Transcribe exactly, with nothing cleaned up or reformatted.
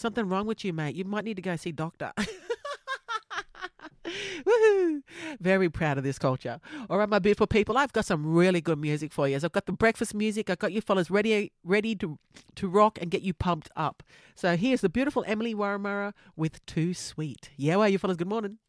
something wrong with you, mate. You might need to go see doctor. Woohoo! Very proud of this culture. All right, my beautiful people, I've got some really good music for you. I've got the breakfast music. I've got you fellas ready ready to, to rock and get you pumped up. So here's the beautiful Emily Waramara with Too Sweet. Yeah, well, you fellas, good morning.